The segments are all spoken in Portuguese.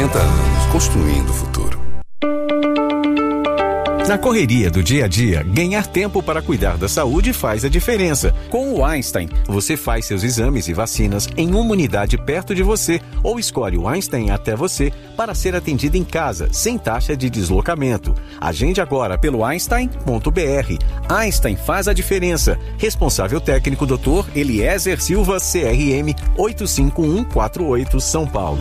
90 anos, construindo o futuro. Na correria do dia a dia, ganhar tempo para cuidar da saúde faz a diferença. Com o Einstein, você faz seus exames e vacinas em uma unidade perto de você ou escolhe o Einstein até você para ser atendido em casa, sem taxa de deslocamento. Agende agora pelo einstein.br. Einstein faz a diferença. Responsável técnico Dr. Eliezer Silva, CRM 85148, São Paulo.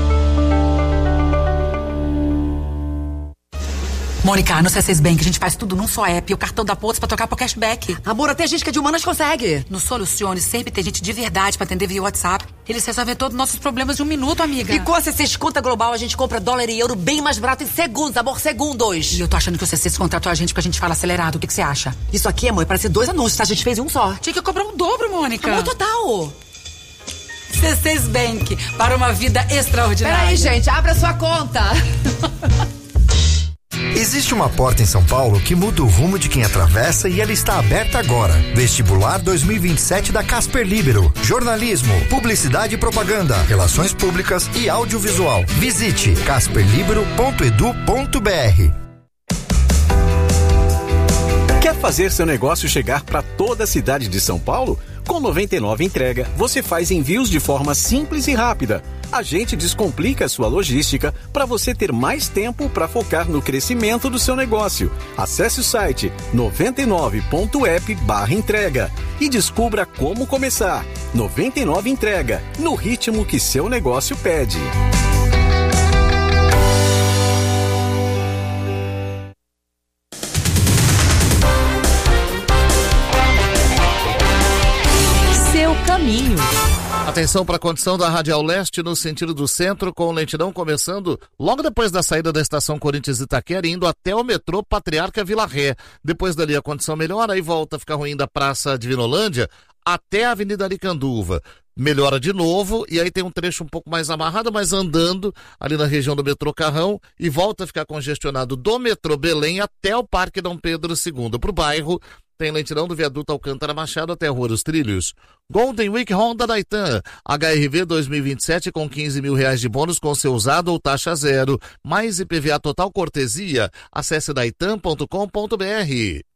Mônica, no C6 Bank a gente faz tudo num só app. O cartão da Pontos pra trocar pro cashback. Amor, até gente que é de humanas consegue. No Solucione sempre tem gente de verdade pra atender via WhatsApp. Eles resolvem todos os nossos problemas em 1 minuto, amiga. E com a C6 Conta Global a gente compra dólar e euro bem mais barato em segundos, amor, segundos. E eu tô achando que o C6 contratou a gente porque a gente fala acelerado. O que você acha? Isso aqui, amor, parece 2 anúncios, tá? A gente fez um só. Tinha que cobrar um dobro, Mônica. Amor, total. C6 Bank, para uma vida extraordinária. Peraí, gente, abre a sua conta. Existe uma porta em São Paulo que muda o rumo de quem atravessa e ela está aberta agora. Vestibular 2027 da Casper Libero. Jornalismo, publicidade e propaganda, relações públicas e audiovisual. Visite casperlibero.edu.br. Quer fazer seu negócio chegar para toda a cidade de São Paulo? Com 99 Entrega, você faz envios de forma simples e rápida. A gente descomplica a sua logística para você ter mais tempo para focar no crescimento do seu negócio. Acesse o site 99.app/entrega e descubra como começar. 99 Entrega, no ritmo que seu negócio pede. Caminho. Atenção para a condição da Radial Leste no sentido do centro, com lentidão começando logo depois da saída da estação Corinthians Itaquera, indo até o metrô Patriarca Vila Ré. Depois dali a condição melhora, aí volta a ficar ruim da Praça Divinolândia até a Avenida Aricanduva. Melhora de novo e aí tem um trecho um pouco mais amarrado, mas andando ali na região do metrô Carrão e volta a ficar congestionado do metrô Belém até o Parque Dom Pedro II. Para o bairro, tem lentidão do viaduto Alcântara Machado até a Rua dos Trilhos. Golden Week Honda da Itan. HRV 2027 com R$15 mil de bônus com seu usado ou taxa zero. Mais IPVA total cortesia. Acesse daitan.com.br.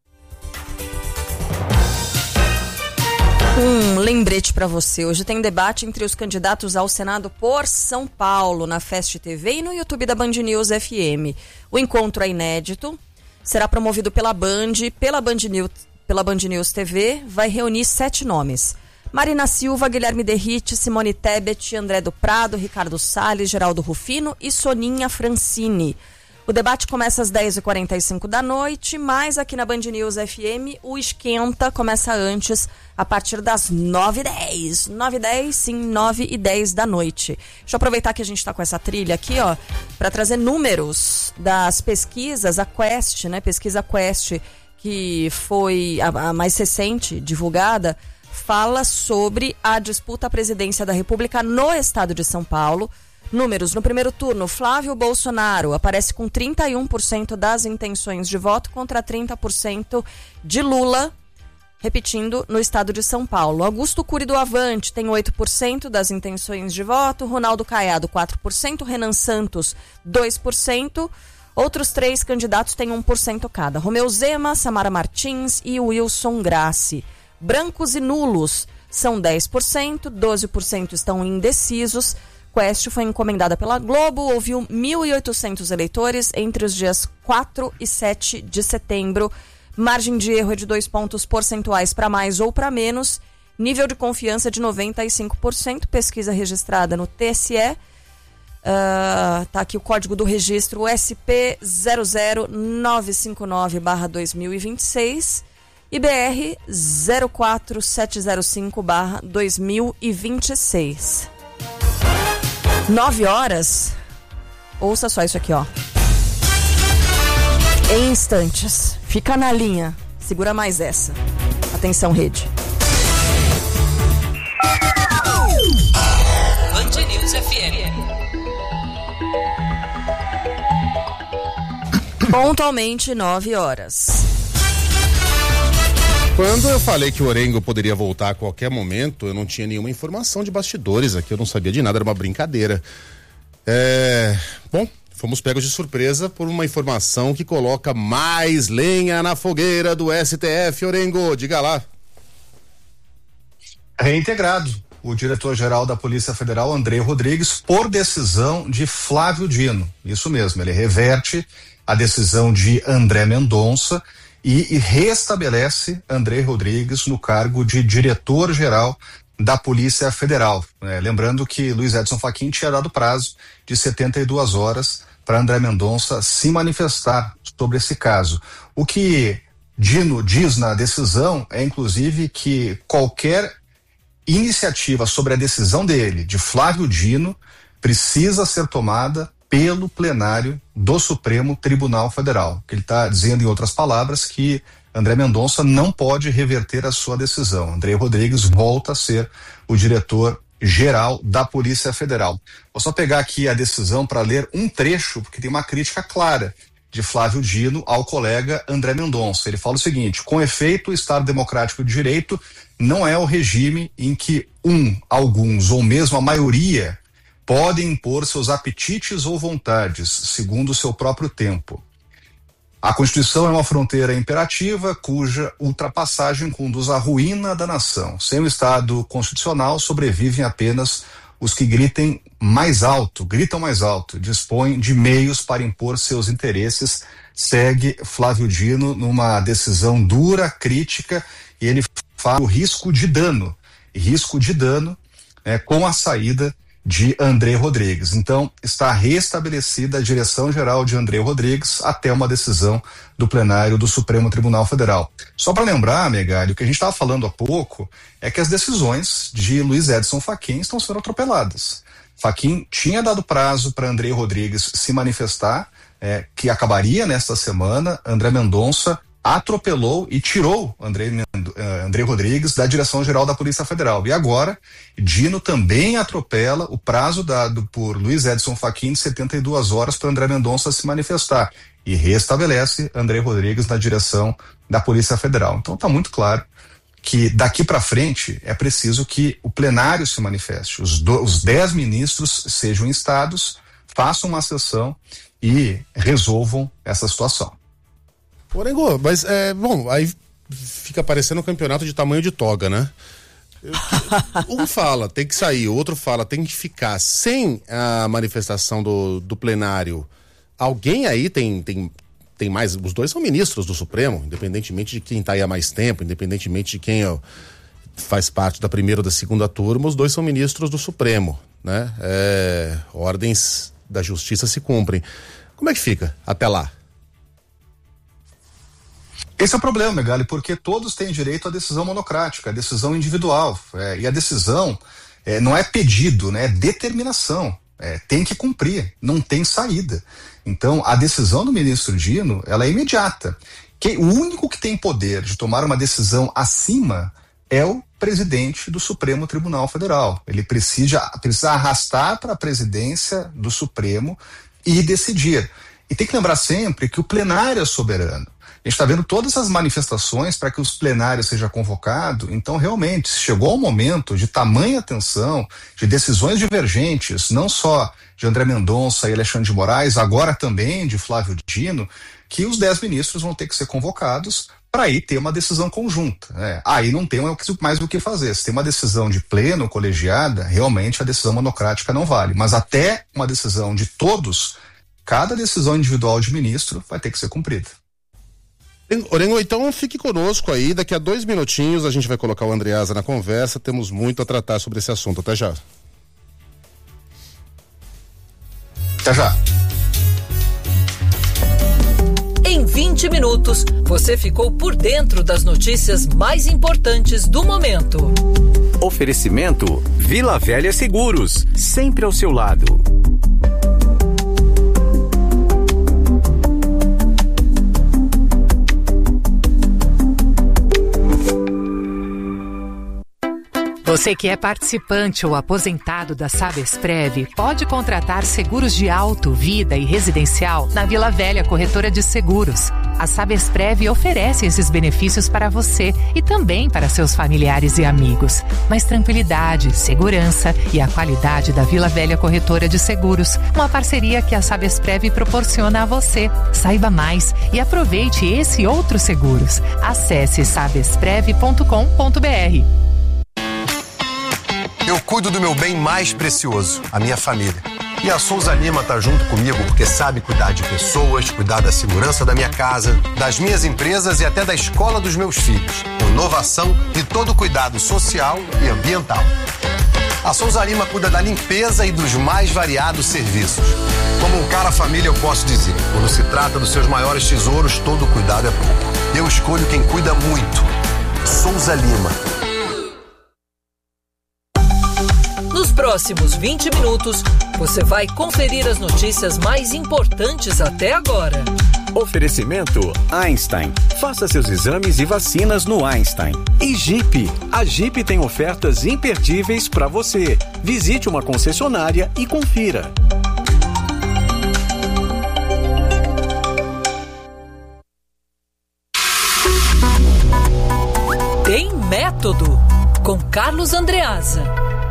Lembrete para você. Hoje tem debate entre os candidatos ao Senado por São Paulo na Fast TV e no YouTube da Band News FM. O encontro é inédito. Será promovido pela Band News TV, vai reunir 7 nomes. Marina Silva, Guilherme Derrite, Simone Tebet, André do Prado, Ricardo Salles, Geraldo Rufino e Soninha Francini. O debate começa às 10h45 da noite, mas aqui na Band News FM o esquenta começa antes, a partir das 9h10. 9h10, sim, 9h10 da noite. Deixa eu aproveitar que a gente está com essa trilha aqui, ó, para trazer números das pesquisas, a Quest, né? Pesquisa Quest, que foi a mais recente, divulgada, fala sobre a disputa à presidência da República no estado de São Paulo. Números: no primeiro turno, Flávio Bolsonaro aparece com 31% das intenções de voto contra 30% de Lula, repetindo, no estado de São Paulo. Augusto Cury do Avante tem 8% das intenções de voto, Ronaldo Caiado 4%, Renan Santos 2%, outros 3 candidatos têm 1% cada. Romeu Zema, Samara Martins e Wilson Grassi. Brancos e nulos são 10%, 12% estão indecisos. Quest foi encomendada pela Globo, ouviu 1.800 eleitores entre os dias 4 e 7 de setembro. Margem de erro é de 2 pontos percentuais para mais ou para menos. Nível de confiança de 95%. Pesquisa registrada no TSE. Tá aqui o código do registro SP 00959/2026 e BR 04705/2026. 9 horas. Ouça só isso aqui, ó. Em instantes. Fica na linha. Segura mais essa. Atenção, rede. Band News FM. Pontualmente 9 horas. Quando eu falei que o Orengo poderia voltar a qualquer momento, eu não tinha nenhuma informação de bastidores aqui, eu não sabia de nada, era uma brincadeira. Bom, fomos pegos de surpresa por uma informação que coloca mais lenha na fogueira do STF. Orengo, diga lá. Reintegrado o diretor-geral da Polícia Federal, André Rodrigues, por decisão de Flávio Dino. Isso mesmo, ele reverte a decisão de André Mendonça e restabelece André Rodrigues no cargo de diretor-geral da Polícia Federal. Lembrando que Luiz Edson Fachin tinha dado prazo de 72 horas para André Mendonça se manifestar sobre esse caso. O que Dino diz na decisão é, inclusive, que qualquer iniciativa sobre a decisão dele, de Flávio Dino, precisa ser tomada pelo plenário do Supremo Tribunal Federal. Ele está dizendo, em outras palavras, que André Mendonça não pode reverter a sua decisão. André Rodrigues volta a ser o diretor-geral da Polícia Federal. Vou só pegar aqui a decisão para ler um trecho, porque tem uma crítica clara de Flávio Dino ao colega André Mendonça. Ele fala o seguinte: com efeito, o Estado Democrático de Direito não é o regime em que alguns ou mesmo a maioria podem impor seus apetites ou vontades, segundo o seu próprio tempo. A Constituição é uma fronteira imperativa cuja ultrapassagem conduz à ruína da nação. Sem o Estado constitucional, sobrevivem apenas os que gritam mais alto, dispõem de meios para impor seus interesses. Segue Flávio Dino numa decisão dura, crítica, e ele fala o risco de dano com a saída de André Rodrigues. Então, está restabelecida a direção-geral de André Rodrigues até uma decisão do plenário do Supremo Tribunal Federal. Só para lembrar, Megali, o que a gente estava falando há pouco é que as decisões de Luiz Edson Fachin estão sendo atropeladas. Fachin tinha dado prazo para André Rodrigues se manifestar, que acabaria nesta semana. André Mendonça atropelou e tirou André Rodrigues da direção-geral da Polícia Federal. E agora, Dino também atropela o prazo dado por Luiz Edson Fachin de 72 horas para André Mendonça se manifestar e restabelece André Rodrigues na direção da Polícia Federal. Então está muito claro que daqui para frente é preciso que o plenário se manifeste, os 10 ministros sejam instados, façam uma sessão e resolvam essa situação. Orengo, mas aí fica parecendo um campeonato de tamanho de toga, né? Um fala, tem que sair, o outro fala, tem que ficar. Sem a manifestação do plenário, alguém aí tem mais, os dois são ministros do Supremo, independentemente de quem está aí há mais tempo, independentemente de quem faz parte da primeira ou da segunda turma, os dois são ministros do Supremo, né? Ordens da justiça se cumprem. Como é que fica até lá? Esse é o problema, Megali, porque todos têm direito à decisão monocrática, à decisão individual. E a decisão não é pedido, né? É determinação. Tem que cumprir, não tem saída. Então, a decisão do ministro Dino, ela é imediata. O único que tem poder de tomar uma decisão acima é o presidente do Supremo Tribunal Federal. Ele precisa arrastar para a presidência do Supremo e decidir. E tem que lembrar sempre que o plenário é soberano. A gente está vendo todas as manifestações para que os plenários sejam convocados. Então, realmente, chegou o momento de tamanha tensão, de decisões divergentes, não só de André Mendonça e Alexandre de Moraes, agora também de Flávio Dino, que os 10 ministros vão ter que ser convocados para aí ter uma decisão conjunta. Aí não tem mais o que fazer. Se tem uma decisão de pleno, colegiada, realmente a decisão monocrática não vale. Mas até uma decisão de todos, cada decisão individual de ministro vai ter que ser cumprida. Orengo, então fique conosco aí, daqui a 2 minutinhos a gente vai colocar o Andreasa na conversa, temos muito a tratar sobre esse assunto. Até já. Até já. Em 20 minutos, você ficou por dentro das notícias mais importantes do momento. Oferecimento Vila Velha Seguros, sempre ao seu lado. Você que é participante ou aposentado da Sabesprev pode contratar seguros de auto, vida e residencial na Vila Velha Corretora de Seguros. A Sabesprev oferece esses benefícios para você e também para seus familiares e amigos. Mas tranquilidade, segurança e a qualidade da Vila Velha Corretora de Seguros, uma parceria que a Sabesprev proporciona a você. Saiba mais e aproveite esse e outros seguros. Acesse sabesprev.com.br. Eu cuido do meu bem mais precioso, a minha família. E a Souza Lima tá junto comigo porque sabe cuidar de pessoas, cuidar da segurança da minha casa, das minhas empresas e até da escola dos meus filhos. Com inovação e todo cuidado social e ambiental. A Souza Lima cuida da limpeza e dos mais variados serviços. Como um cara família, eu posso dizer, quando se trata dos seus maiores tesouros, todo cuidado é pouco. Eu escolho quem cuida muito. Souza Lima. Nos próximos 20 minutos, você vai conferir as notícias mais importantes até agora. Oferecimento Einstein. Faça seus exames e vacinas no Einstein. E Jeep. A Jeep tem ofertas imperdíveis para você. Visite uma concessionária e confira. Tem Método, com Carlos Andreasa.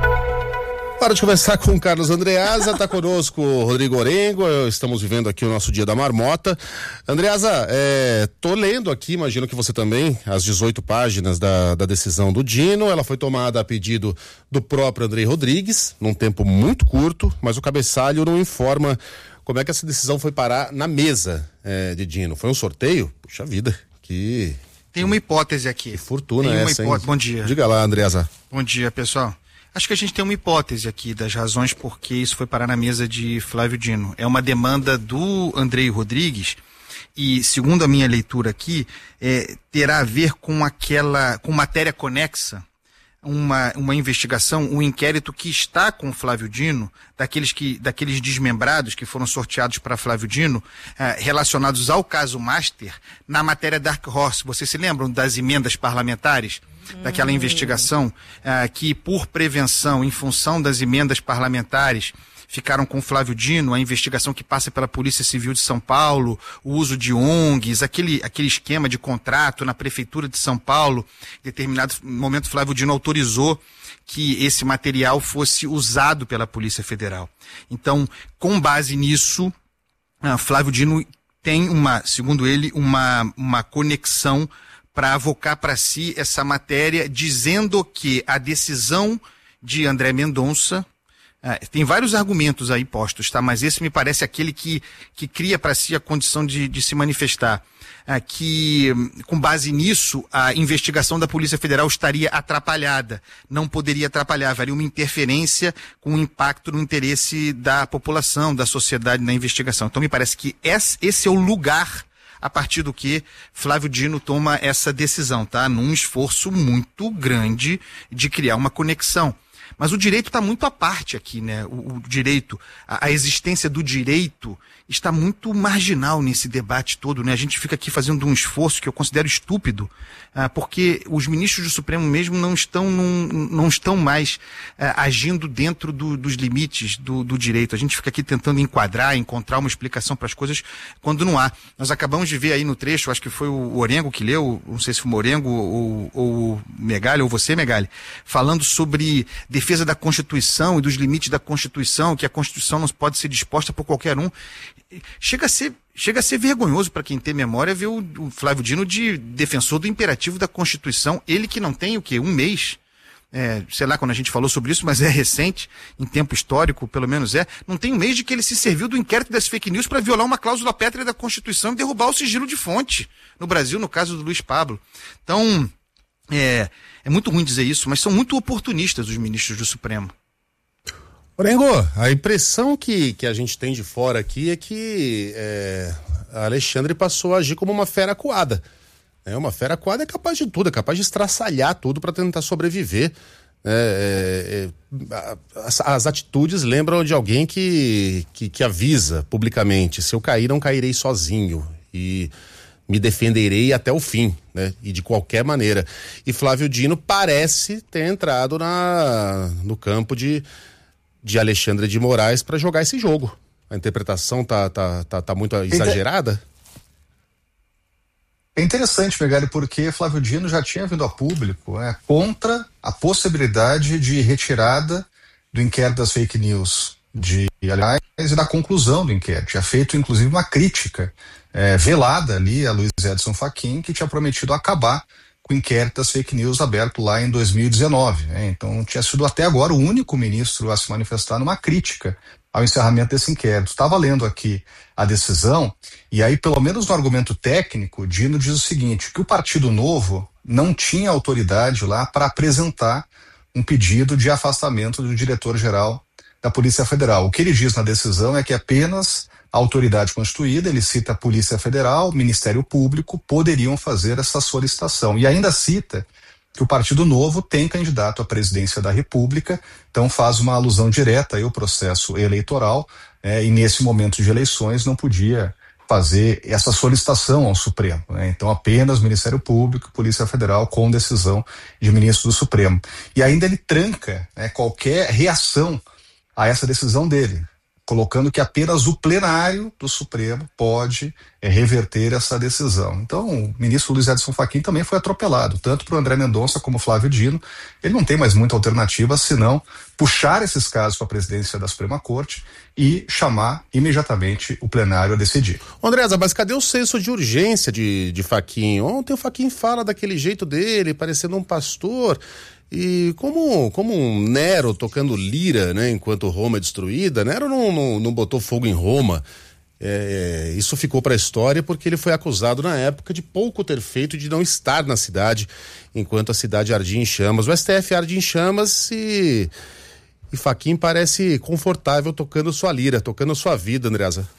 Hora de conversar com o Carlos Andreasa, tá conosco o Rodrigo Orengo, estamos vivendo aqui o nosso Dia da Marmota. Andreasa, tô lendo aqui, imagino que você também, as 18 páginas da decisão do Dino. Ela foi tomada a pedido do próprio Andrei Rodrigues, num tempo muito curto, mas o cabeçalho não informa como é que essa decisão foi parar na mesa de Dino. Foi um sorteio? Puxa vida, que... Tem uma hipótese aqui. Que fortuna essa, hein? Bom dia. Diga lá, Andreasa. Bom dia, pessoal. Acho que a gente tem uma hipótese aqui das razões por que isso foi parar na mesa de Flávio Dino. É uma demanda do Andrei Rodrigues e, segundo a minha leitura aqui, terá a ver com matéria conexa, uma investigação, um inquérito que está com Flávio Dino, daqueles desmembrados que foram sorteados para Flávio Dino, relacionados ao caso Master, na matéria Dark Horse. Vocês se lembram das emendas parlamentares? Daquela investigação que, por prevenção, em função das emendas parlamentares, ficaram com Flávio Dino, a investigação que passa pela Polícia Civil de São Paulo, o uso de ONGs, aquele esquema de contrato na Prefeitura de São Paulo. Em determinado momento, Flávio Dino autorizou que esse material fosse usado pela Polícia Federal. Então, com base nisso, Flávio Dino tem segundo ele, uma conexão para avocar para si essa matéria, dizendo que a decisão de André Mendonça, tem vários argumentos aí postos, tá? Mas esse me parece aquele que cria para si a condição de se manifestar. Que, com base nisso, a investigação da Polícia Federal estaria atrapalhada, não poderia atrapalhar, haveria uma interferência com um impacto no interesse da população, da sociedade na investigação. Então me parece que esse é o lugar a partir do que Flávio Dino toma essa decisão, tá? Num esforço muito grande de criar uma conexão. Mas o direito está muito à parte aqui, né? O direito, a existência do direito está muito marginal nesse debate todo, né? A gente fica aqui fazendo um esforço que eu considero estúpido, porque os ministros do Supremo mesmo não estão mais agindo dentro dos limites do direito. A gente fica aqui tentando encontrar uma explicação para as coisas quando não há. Nós acabamos de ver aí no trecho, acho que foi o Orengo que leu, não sei se foi o Orengo ou o Megali, ou você, Megali, falando sobre defesa da Constituição e dos limites da Constituição, que a Constituição não pode ser disposta por qualquer um. Chega a ser vergonhoso para quem tem memória ver o Flávio Dino de defensor do imperativo da Constituição, ele que não tem um mês, sei lá quando a gente falou sobre isso, mas é recente, em tempo histórico, pelo menos não tem um mês de que ele se serviu do inquérito das fake news para violar uma cláusula pétrea da Constituição e derrubar o sigilo de fonte, no Brasil, no caso do Luiz Pablo. Então, é muito ruim dizer isso, mas são muito oportunistas os ministros do Supremo. Orengo, a impressão que a gente tem de fora aqui é que Alexandre passou a agir como uma fera acuada. Uma fera acuada é capaz de tudo, é capaz de estraçalhar tudo para tentar sobreviver. As atitudes lembram de alguém que avisa publicamente: se eu cair, não cairei sozinho. E me defenderei até o fim, né? E de qualquer maneira. E Flávio Dino parece ter entrado no campo de Alexandre de Moraes para jogar esse jogo. A interpretação tá muito exagerada? É interessante, Megali, porque Flávio Dino já tinha vindo a público contra a possibilidade de retirada do inquérito das fake news aliás, e da conclusão do inquérito. Tinha feito, inclusive, uma crítica velada ali a Luiz Edson Fachin, que tinha prometido acabar com o inquérito das fake news aberto lá em 2019. Então, tinha sido até agora o único ministro a se manifestar numa crítica ao encerramento desse inquérito. Estava lendo aqui a decisão, e aí, pelo menos no argumento técnico, Dino diz o seguinte, que o Partido Novo não tinha autoridade lá para apresentar um pedido de afastamento do diretor-geral da Polícia Federal. O que ele diz na decisão é que apenas a autoridade constituída, ele cita a Polícia Federal, Ministério Público, poderiam fazer essa solicitação. E ainda cita que o Partido Novo tem candidato à presidência da República, então faz uma alusão direta ao processo eleitoral, e nesse momento de eleições não podia fazer essa solicitação ao Supremo. Então apenas Ministério Público, Polícia Federal, com decisão de ministro do Supremo. E ainda ele tranca qualquer reação a essa decisão dele, colocando que apenas o plenário do Supremo pode reverter essa decisão. Então, o ministro Luiz Edson Fachin também foi atropelado, tanto para o André Mendonça como o Flávio Dino. Ele não tem mais muita alternativa senão puxar esses casos para a presidência da Suprema Corte e chamar imediatamente o plenário a decidir. Andréza, mas cadê o senso de urgência de Fachin? Ontem o Fachin fala daquele jeito dele, parecendo um pastor. E como um Nero tocando lira, né, enquanto Roma é destruída, Nero não botou fogo em Roma. Isso ficou para a história porque ele foi acusado na época de pouco ter feito e de não estar na cidade enquanto a cidade ardia em chamas. O STF arde em chamas e Fachin parece confortável tocando sua lira, tocando sua vida, Andréza.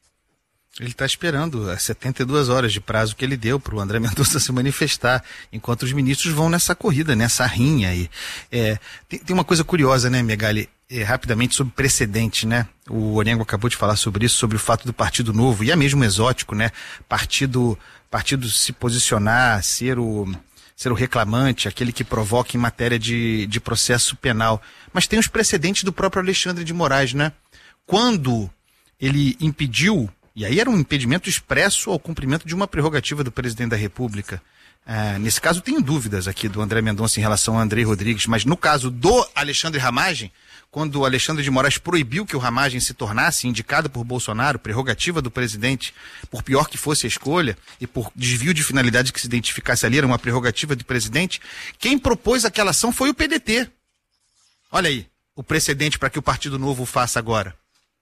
Ele está esperando as 72 horas de prazo que ele deu para o André Mendonça se manifestar, enquanto os ministros vão nessa corrida, nessa rinha aí. Tem uma coisa curiosa, né, Megali, rapidamente sobre precedente, né? O Orengo acabou de falar sobre isso, sobre o fato do Partido Novo, e é mesmo exótico, né? Partido se posicionar, ser o reclamante, aquele que provoca em matéria de processo penal. Mas tem os precedentes do próprio Alexandre de Moraes, né? Quando ele impediu, e aí era um impedimento expresso ao cumprimento de uma prerrogativa do presidente da República. Nesse caso, tenho dúvidas aqui do André Mendonça em relação a Andrei Rodrigues, mas no caso do Alexandre Ramagem, quando o Alexandre de Moraes proibiu que o Ramagem se tornasse indicado por Bolsonaro, prerrogativa do presidente, por pior que fosse a escolha, e por desvio de finalidade que se identificasse ali, era uma prerrogativa do presidente, quem propôs aquela ação foi o PDT. Olha aí, o precedente para que o Partido Novo faça agora.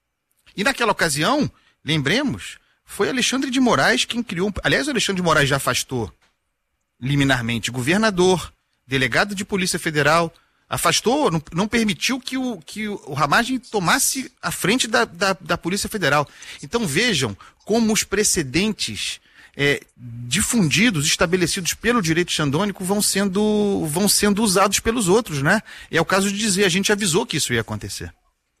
E naquela ocasião, lembremos, foi Alexandre de Moraes quem criou... Aliás, o Alexandre de Moraes já afastou liminarmente governador, delegado de Polícia Federal, afastou, não permitiu que o Ramagem tomasse a frente da Polícia Federal. Então vejam como os precedentes difundidos, estabelecidos pelo direito xandônico vão sendo usados pelos outros, né? É o caso de dizer, a gente avisou que isso ia acontecer.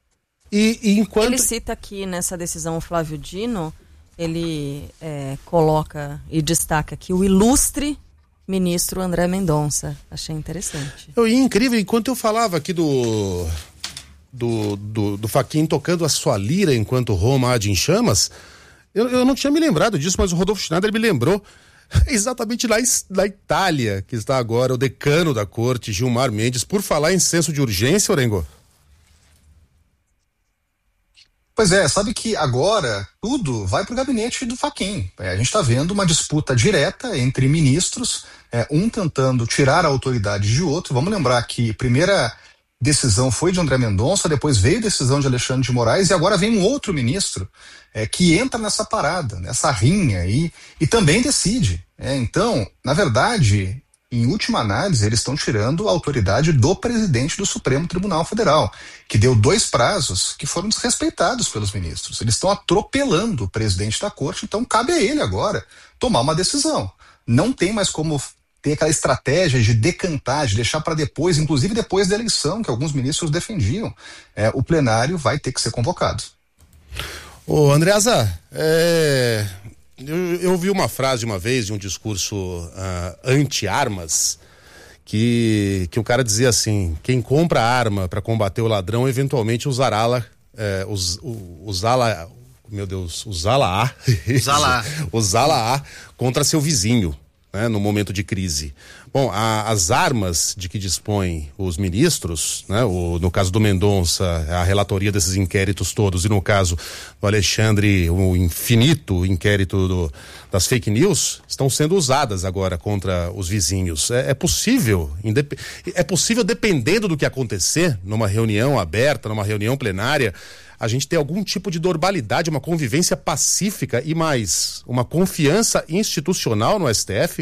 E enquanto... Ele cita aqui nessa decisão o Flávio Dino, ele coloca e destaca aqui o ilustre ministro André Mendonça. Achei interessante. Incrível, enquanto eu falava aqui do Fachin tocando a sua lira enquanto Roma arde em chamas, eu não tinha me lembrado disso, mas o Rodolfo Schneider me lembrou exatamente lá na Itália, que está agora o decano da corte, Gilmar Mendes, por falar em senso de urgência, Orengo. Pois sabe que agora tudo vai para o gabinete do Fachin. A gente está vendo uma disputa direta entre ministros, um tentando tirar a autoridade de outro. Vamos lembrar que a primeira decisão foi de André Mendonça, depois veio a decisão de Alexandre de Moraes e agora vem um outro ministro que entra nessa parada, nessa rinha aí, e também decide. Então, na verdade, em última análise, eles estão tirando a autoridade do presidente do Supremo Tribunal Federal, que deu 2 prazos que foram desrespeitados pelos ministros. Eles estão atropelando o presidente da corte, então cabe a ele agora tomar uma decisão. Não tem mais como ter aquela estratégia de decantar, de deixar para depois, inclusive depois da eleição, que alguns ministros defendiam. O plenário vai ter que ser convocado. Ô, Andréza, Eu ouvi uma frase uma vez de um discurso anti-armas, que o cara dizia assim: quem compra arma para combater o ladrão eventualmente usá-la contra seu vizinho, né, no momento de crise. Bom, as armas de que dispõem os ministros, né, no caso do Mendonça, a relatoria desses inquéritos todos, e no caso do Alexandre, o infinito inquérito das fake news, estão sendo usadas agora contra os vizinhos. É possível, dependendo do que acontecer, numa reunião aberta, numa reunião plenária, a gente ter algum tipo de normalidade, uma convivência pacífica e mais uma confiança institucional no STF?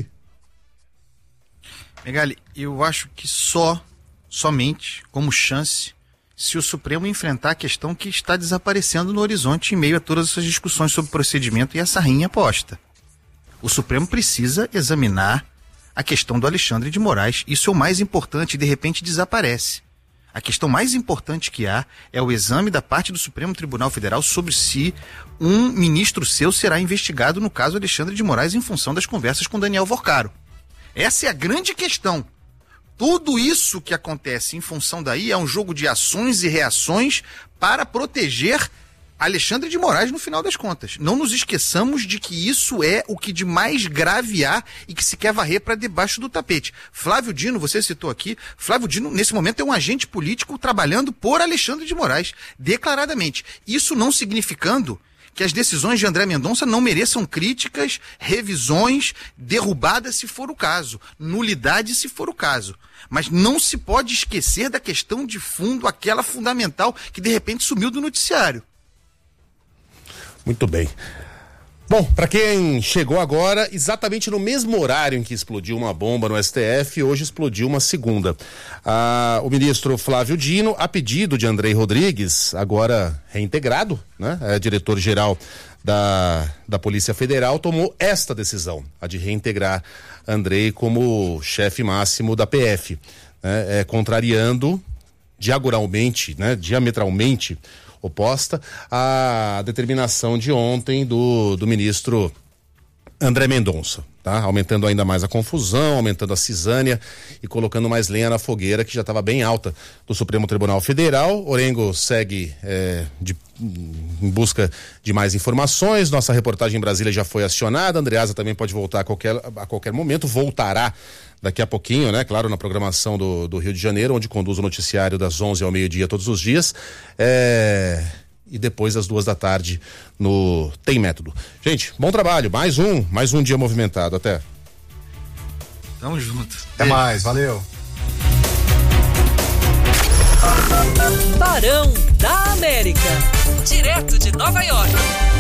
Megali, eu acho que somente como chance, se o Supremo enfrentar a questão que está desaparecendo no horizonte em meio a todas essas discussões sobre procedimento e essa rinha posta. O Supremo precisa examinar a questão do Alexandre de Moraes. Isso é o mais importante e de repente desaparece. A questão mais importante que há é o exame da parte do Supremo Tribunal Federal sobre se um ministro seu será investigado no caso Alexandre de Moraes em função das conversas com Daniel Vorcaro. Essa é a grande questão. Tudo isso que acontece em função daí é um jogo de ações e reações para proteger Alexandre de Moraes no final das contas. Não nos esqueçamos de que isso é o que de mais grave há e que se quer varrer para debaixo do tapete. Flávio Dino, você citou aqui, Flávio Dino nesse momento é um agente político trabalhando por Alexandre de Moraes, declaradamente. Isso não significando que as decisões de André Mendonça não mereçam críticas, revisões, derrubadas se for o caso, nulidade se for o caso. Mas não se pode esquecer da questão de fundo, aquela fundamental que de repente sumiu do noticiário. Muito bem. Bom, para quem chegou agora, exatamente no mesmo horário em que explodiu uma bomba no STF, hoje explodiu uma segunda. O ministro Flávio Dino, a pedido de Andrei Rodrigues, agora reintegrado, né, diretor-geral da Polícia Federal, tomou esta decisão, a de reintegrar Andrei como chefe máximo da PF, né, contrariando diametralmente oposta à determinação de ontem do ministro André Mendonça, tá? Aumentando ainda mais a confusão, aumentando a cisânia e colocando mais lenha na fogueira que já estava bem alta do Supremo Tribunal Federal. Orengo segue em busca de mais informações. Nossa reportagem em Brasília já foi acionada. Andreasa também pode voltar a qualquer momento, voltará daqui a pouquinho, né? Claro, na programação do Rio de Janeiro, onde conduz o noticiário das 11 ao meio-dia todos os dias. E depois às 2 da tarde no Tem Método. Gente, bom trabalho. Mais um dia movimentado. Até. Tamo junto. Até mais. Valeu. Barão da América. Direto de Nova York.